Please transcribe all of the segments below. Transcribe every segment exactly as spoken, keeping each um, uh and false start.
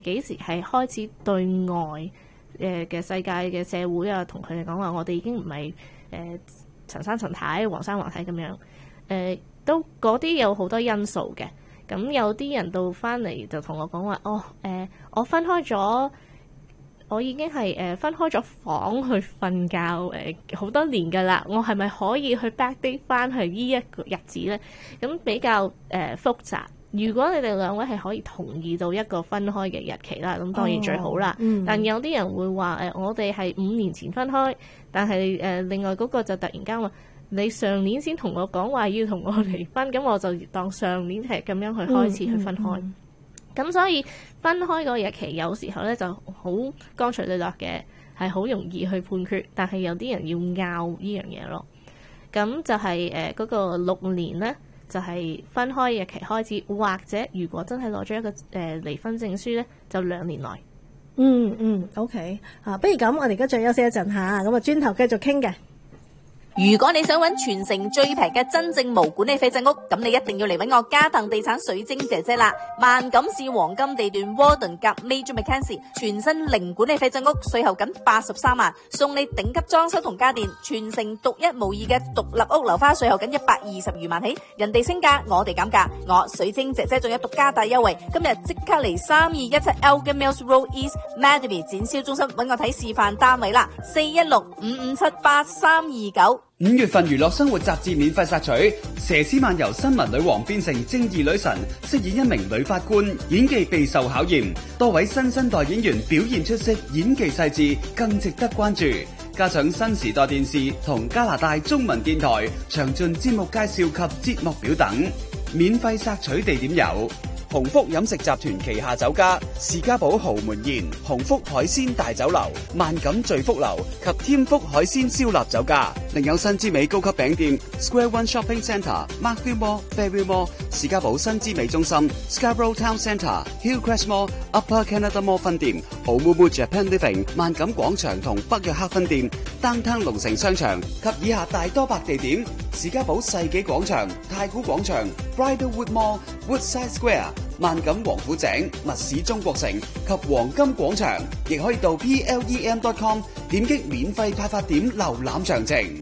幾時係開始對外誒嘅世界嘅社會啊，同佢哋講話，我哋已經唔係誒陳生陳太、黃生黃太咁樣誒、呃，都嗰啲有好多因素嘅。咁有啲人到翻嚟就同我講話，哦誒、呃，我分開咗。我已經係誒、呃、分開咗房去瞓覺誒好、呃、多年㗎啦，我係咪可以去 backdate 翻去呢一個日子呢？咁比較誒、呃、複雜。如果你哋兩位係可以同意到一個分開嘅日期啦，咁當然最好啦。哦嗯、但有啲人會話誒、呃，我哋係五年前分開，但係誒、呃、另外嗰個就突然間話你上年先同我講話要同我離婚，咁我就當上年係咁樣去開始去分開。嗯嗯嗯咁所以分開個日期有時候咧就好乾脆利落嘅，係好容易去判決。但係有啲人要拗呢樣嘢咯。咁就係誒嗰個六年咧，就係、是、分開日期開始，或者如果真係攞咗一個誒、呃、離婚證書咧，就兩年內。 嗯嗯 ，OK 啊，不如咁，我哋而家再休息一陣嚇，咁啊轉頭繼續傾嘅。 如果你想揾全城最平嘅真正無管理廢置屋，咁你一定要嚟揾我嘉騰地產水晶姐姐啦！萬錦市黃金地段 Warden 夾 Major Mackenzie 全新零管理廢置屋，稅後僅八十三萬，送你頂級裝修同家電，全城獨一無二嘅獨立屋樓花，稅後僅一百二十餘萬起，人哋升價，我哋減價，我水晶姐姐仲有獨家大優惠，今日即刻嚟三二一七 Elgin Mills Road East Mademy 展銷中心揾我睇示範單位啦，四一六五五七八三二九。 五月份娛樂生活雜誌免費索取，佘詩曼由新聞女王變成正義女神，飾演一名女法官，演技備受考驗。多位新生代演員表現出色，演技細緻，更值得關注。加上新時代電視同加拿大中文電台詳盡節目介紹及節目表等，免費索取地點有鴻福飲食集團旗下酒家士嘉堡豪門宴、鴻福海鮮大酒樓、萬錦聚福樓及添福海鮮燒臘酒家，另有新之美高級餅店 Square One Shopping Centre、Markville Mall、Fairview Mall、士嘉堡新之美中心、Scarborough Town Centre、Hillcrest Mall、Upper Canada Mall 分店、Oumuamua Japan Living、萬錦廣場同北約克分店、Downtown 龍城商場及以下大多百地點：士嘉堡世紀廣場、太古廣場、Bridlewood Mall、Woodside Square、萬錦王府井、密市中國城及黃金廣場，亦可以到 P L E M dot com 點擊免費派發點瀏覽詳情。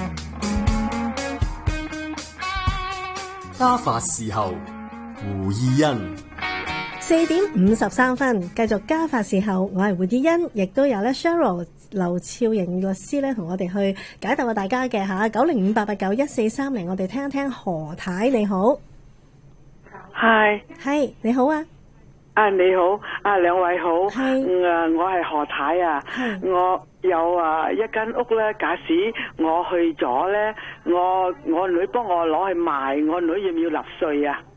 家法事後，胡意欣。 四點五十三分，繼續家法事後，我係胡意欣，亦都有咧 Cheryl 劉超盈律師咧同我哋去解答過大家嘅吓，九零五八八九一四三零，我哋聽一聽何太你好。 係， 係你好啊！ 啊你好，啊兩位好， 係， 誒我係何太啊，我有啊一間屋咧，假使我去咗咧，我我女幫我攞去賣，我女要唔要納稅啊？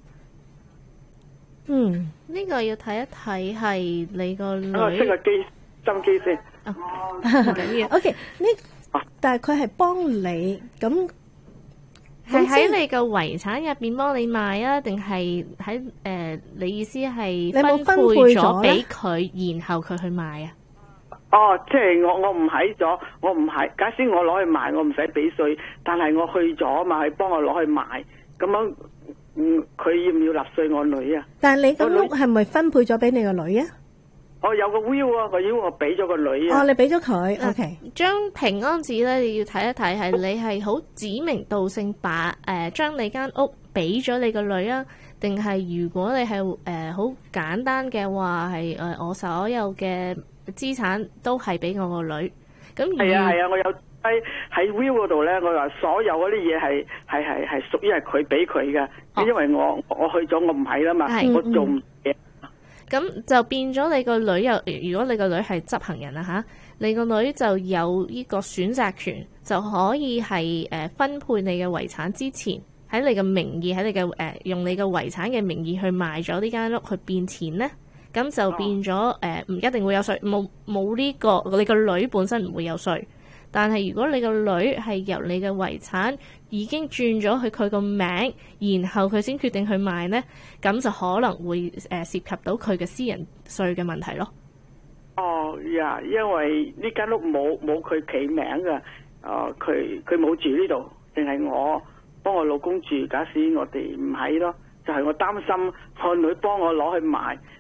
嗯，呢個要睇一睇係你個女。 我熄個機心機先。 哦，唔緊要。 O K， 呢，但係佢係幫你咁。 係喺你個遺產入邊幫你賣啊，定係喺誒？你意思係分配咗俾佢，然後佢去賣啊？ 哦，即係我我唔喺咗，我唔喺。假使我攞去賣，我唔使俾稅，但係我去咗嘛，係幫我攞去賣，咁樣，嗯，佢要唔要納稅？我女啊？ 但係你個屋係咪分配咗俾你個女啊？ 我有個 will 啊，個 will 我俾咗個女啊。 哦，你俾咗佢 ，OK。 張平安紙咧，你要睇一睇，係你係好指名道姓把誒將你間屋俾咗你個女啊，定係如果你係誒好簡單嘅話，係誒、呃、我所有嘅資產都係俾我個女。咁係啊係啊，我有喺喺 will 嗰度咧，我話所有嗰啲嘢係係係係屬於係佢俾佢嘅，哦、因為我我去咗我唔喺啦嘛，我做唔嘢。 咁就變咗你個女又，如果你個女係執行人啊嚇，你個女就有呢個選擇權，就可以係誒、呃、分配你嘅遺產之前，喺你嘅名義，喺你嘅誒、呃、用你嘅遺產嘅名義去賣咗呢間屋去變錢咧，咁就變咗誒唔一定會有稅，冇冇呢個你個女本身唔會有稅。但係如果你個女係由你嘅遺產已經轉咗去佢個名，然後佢先決定去賣呢，咁就可能會誒涉及到佢嘅私人稅嘅問題咯。 哦呀，因為呢間屋冇冇佢企名嘅，啊佢佢冇住呢度，淨係我幫我老公住。假使我哋唔喺咯，就係、是、我擔心我女幫我攞去賣，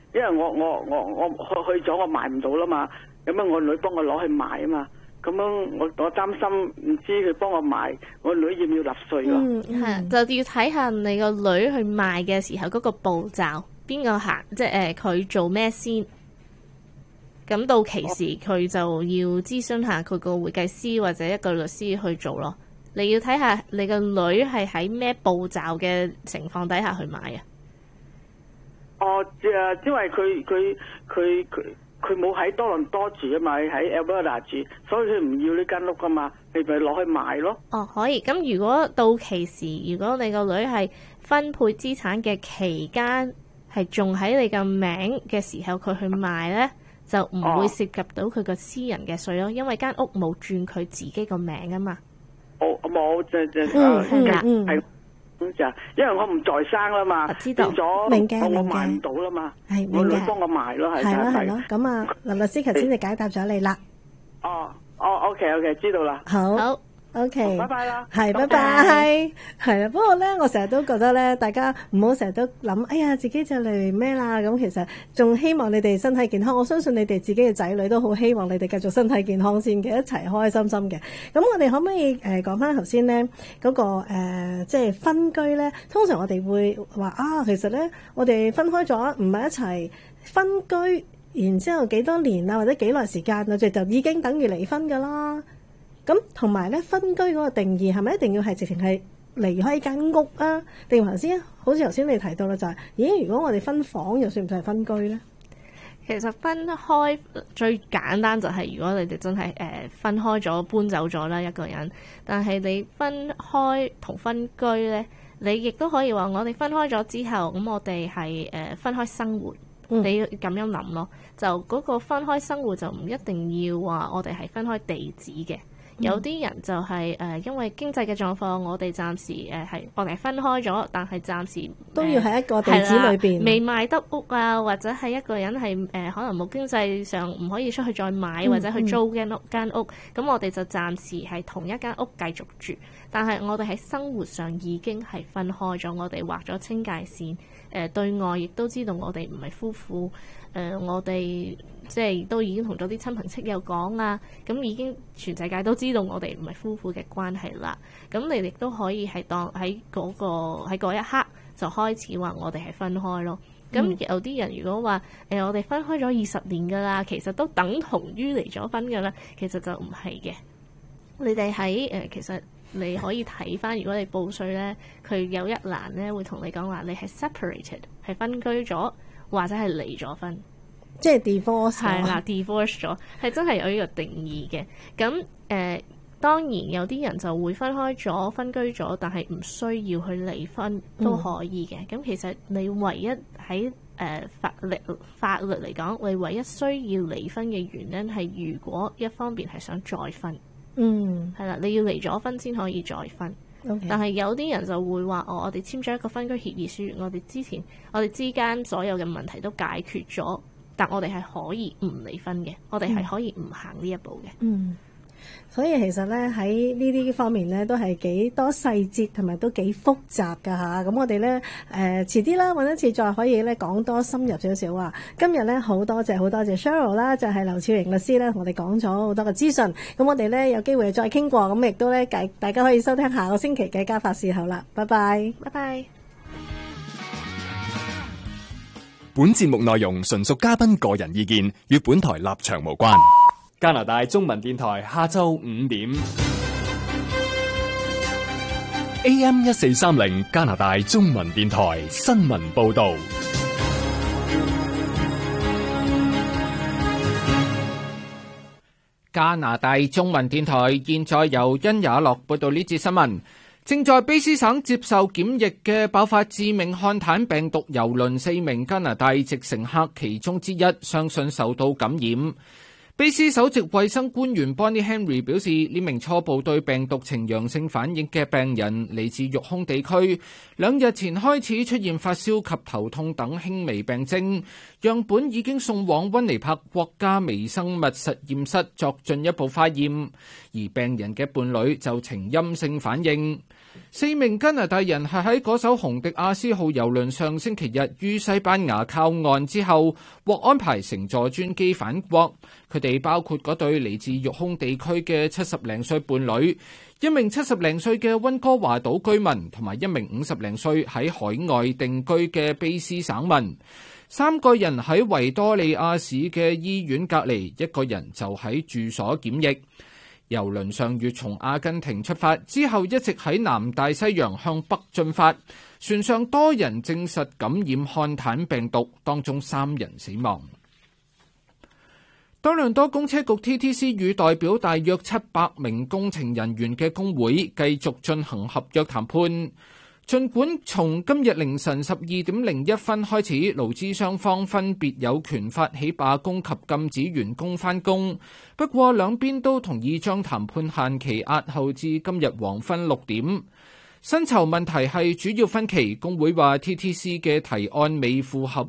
因為我我我我去去咗我賣唔到啦嘛，咁樣我女幫我攞去賣啊嘛，咁樣我我擔心唔知佢幫我賣，我女要唔要納稅咯？ 嗯係、 嗯就要睇下你個女去賣嘅時候嗰個步驟，邊個行，即係誒佢做咩先。咁到期時佢就要諮詢下佢個會計師或者一個律師去做咯。你要睇下你個女係喺咩步驟嘅情況底下去買啊？ 哦，誒，因為佢佢佢佢佢冇喺多倫多住啊嘛，喺 Alberta 住，所以佢唔要呢間屋噶嘛，你咪攞去賣咯。 哦，可以。咁如果到期時，如果你個女係分配資產嘅期間係仲喺你個名嘅時候，佢去賣呢，就唔會涉及到佢個私人嘅稅咯，因為間屋冇轉佢自己個名啊嘛。 我冇就就嗯嗯係嗯係咁就，因為我唔在生啦嘛， 我知道變咗明嘅我我明嘅賣唔到啦嘛， 係明嘅我女幫我賣咯，係係咯係係咯，咁啊，林律師頭先就解答咗你啦。 哦哦 OK OK 知道啦， 好好， ，OK， 拜拜啦， 係，拜多謝拜，係啦。不過咧，我成日都覺得咧，大家唔好成日都諗，哎呀，自己就嚟咩啦。咁其實仲希望你哋身體健康。我相信你哋自己嘅仔女都好希望你哋繼續身體健康先嘅，一齊開開心心嘅。咁我哋可唔可以誒講翻頭先咧嗰個誒即係分居咧？通常我哋會話啊，其實咧我哋分開咗，唔係一齊分居，然之後幾多年啊，或者幾耐時間，我哋就已經等於離婚㗎啦。咁同埋咧，分居嗰個定義係咪一定要係直情係離開間屋啊？定頭先好似頭先你提到啦，就係、是，咦？如果我哋分房，又算唔算係分居咧？ 其實分開最簡單就係如果你哋真係誒、呃、分開咗搬走咗啦一個人，但係你分開同分居咧，你亦都可以話我哋分開咗之後，咁我哋係誒分開生活。 嗯、 你咁樣諗咯，就嗰個分開生活就唔一定要話我哋係分開地址嘅。有啲人就係、是、誒、呃，因為經濟嘅狀況，我哋暫時誒係、呃、我哋分開咗，但係暫時都要喺一個地址裏邊， 未賣得屋啊，或者係一個人係誒、呃、可能冇經濟上唔可以出去再買，或者去租間屋間屋，咁、嗯嗯、我哋就暫時係同一間屋繼續住，但係我哋喺生活上已經係分開咗，我哋畫咗清界線，誒、呃、對外亦都知道我哋唔係夫婦，誒、呃、我哋。即係都已經同咗啲親朋戚友講啊，咁已經全世界都知道我哋唔係夫婦嘅關係啦。咁你亦都可以係當喺嗰、嗰個喺嗰一刻就開始話我哋係分開咯。咁、嗯、有啲人如果話誒、呃、我哋分開咗二十年噶啦，其實都等同於離咗婚噶啦，其實就唔係嘅。你哋喺誒其實你可以睇翻，如果你報稅咧，佢有一欄咧會同你講話你係 separated 係分居咗，或者係離咗婚。 即係 divorce 係啦，divorce 咗係真係有呢個定義嘅。咁誒、呃，當然有啲人就會分開咗、分居咗，但係唔需要去離婚都可以嘅。咁、嗯、其實你唯一喺誒、呃、法律法律嚟講，你唯一需要離婚嘅原因係如果一方面係想再婚， 嗯， 係啦，你要離咗婚先可以再婚。 Okay. 但係有啲人就會話：哦，我哋簽咗一個分居協議書，我哋之前我哋之間所有嘅問題都解決咗。但我哋係可以唔離婚嘅，我哋係可以唔行呢一步嘅。 嗯，所以其實咧喺呢啲方面咧都係幾多細節同埋都幾複雜㗎吓。咁我哋咧誒遲啲啦，揾一次再可以咧講多深入少少啊。今日咧好多謝好多謝 Cheryl 啦，就係劉翠瑩律師咧同我哋講咗好多嘅資訊。咁我哋咧有機會再傾過，咁亦都咧大家可以收聽下個星期嘅家法事後啦。拜拜， 拜拜。 本節目內容純屬嘉賓個人意見，與本台立場無關。加拿大中文電台下晝五點 A M 一四三零，加拿大中文電台新聞報道。 加拿大中文電台現在由殷雅樂報道呢節新聞。正在卑斯省接受檢疫嘅爆發致命漢坦病毒郵輪四名加拿大籍乘客其中之一，相信受到感染。卑斯首席衛生官員 Bonnie Henry 表示，呢名初步對病毒呈陽性反應嘅病人嚟自育空地區，兩日前開始出現發燒及頭痛等輕微病徵，樣本已經送往溫尼柏國家微生物實驗室作進一步化驗，而病人嘅伴侶就呈陰性反應。 四名加拿大人係喺嗰艘紅迪亞斯號郵輪上星期日於西班牙靠岸之後，獲安排乘坐專機返國。佢哋包括嗰對嚟自育空地區嘅七十零歲伴侶，一名七十零歲嘅溫哥華島居民，同埋一名五十零歲喺海外定居嘅卑斯省民。三個人喺維多利亞市嘅醫院隔離，一個人就喺住所檢疫。郵輪上月從阿根廷出發之後，一直喺南大西洋向北進發。船上多人證實感染漢坦病毒，當中三人死亡。多倫多公車局 T T C 與代表大約七百名工程人員嘅工會繼續進行合約談判。儘管從今日凌晨十二點零一分開始，勞資雙方分別有權發起罷工及禁止員工返工，不過兩邊都同意將談判限期押後至今日黃昏六點。薪酬問題係主要分歧，工會話 T T C 嘅提案未符合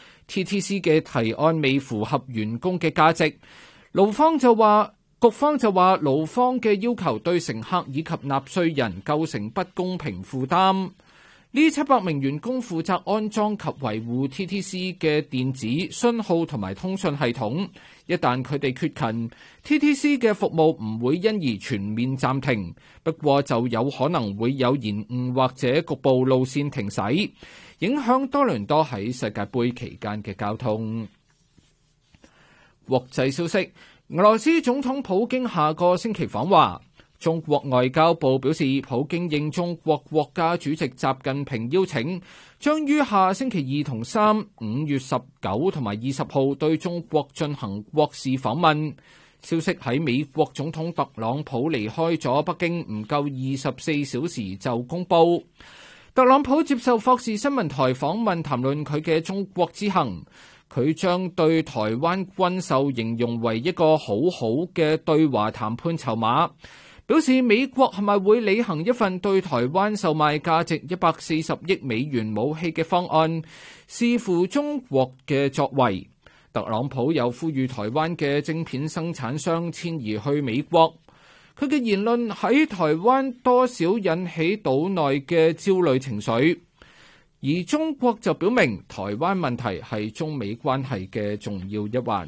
T T C 嘅提案未符合員工嘅價值，勞方就話。局方就話勞方嘅要求對乘客以及納稅人構成不公平負擔。呢七百名員工負責安裝及維護 T T C 嘅電子信號同埋通訊系統，一旦佢哋缺勤 ，T T C 嘅服務唔會因而全面暫停，不過就有可能會有延誤或者局部路線停駛，影響多倫多喺世界盃期間嘅交通。國際消息。俄羅斯總統普京下個星期訪華，中國外交部表示，普京應中國國家主席習近平邀請，將於下星期二同三、五月十九同埋二十號對中國進行國事訪問。消息喺美國總統特朗普離開咗北京唔夠二十四小時就公佈。特朗普接受霍士新聞台訪問，談論佢嘅中國之行。佢將對台灣軍售形容為一個好好嘅對華談判籌碼，表示美國係咪會履行一份對台灣售賣價值一百四十億美元武器嘅方案，視乎中國嘅作為。特朗普又呼籲台灣嘅晶片生產商遷移去美國。佢嘅言論喺台灣多少引起島內嘅焦慮情緒。而中國就表明台灣問題係中美關係嘅重要一環。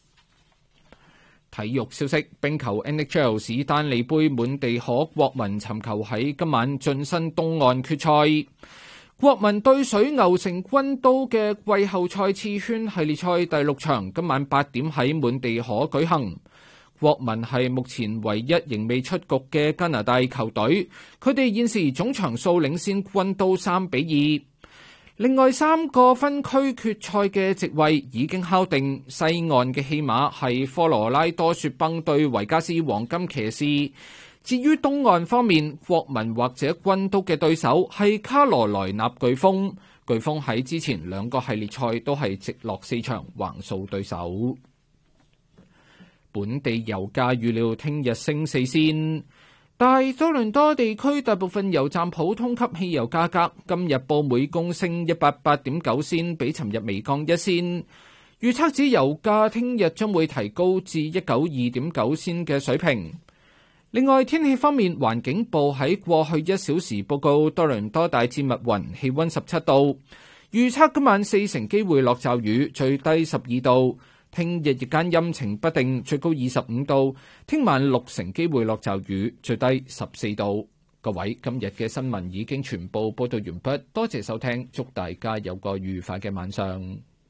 體育消息，冰球 N H L 史丹利杯滿地可國民尋求喺今晚晉身東岸決賽。國民對水牛城軍刀嘅季後賽次圈系列賽第六場今晚八點喺滿地可舉行。國民係目前唯一仍未出局嘅加拿大球隊，佢哋現時總場數領先軍刀三比二。另外三個分區決賽嘅席位已經敲定，西岸嘅戲碼係科羅拉多雪崩對維加斯黃金騎士。至於東岸方面，國民或者軍刀嘅對手係卡羅來納颶風。颶風喺之前兩個系列賽都係直落四場橫掃對手。本地油價預料聽日升四仙。大多倫多地區大部分油站普通級汽油價格今日報每公升一百八點九仙，比尋日微降一仙。預測指油價聽日將會提高至一九二點九仙嘅水平。另外天氣方面，環境部喺過去一小時報告多倫多大致密雲，氣溫十七度。預測今晚四成機會落驟雨，最低十二度。聽日日間陰晴不定，最高二十五度。聽晚六成機會落驟雨，最低十四度。各位，今日嘅新聞已經全部報道完畢，多謝收聽，祝大家有個愉快嘅晚上。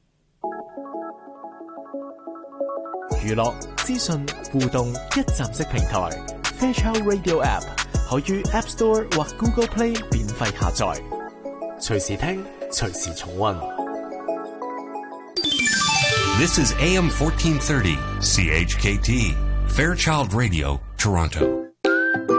娛樂、資訊、互動一站式平台 Fairchild Radio App 可於 App Store 或 Google Play 免費下載，隨時聽，隨時重溫。 This is A M fourteen thirty, C H K T, Fairchild Radio, Toronto.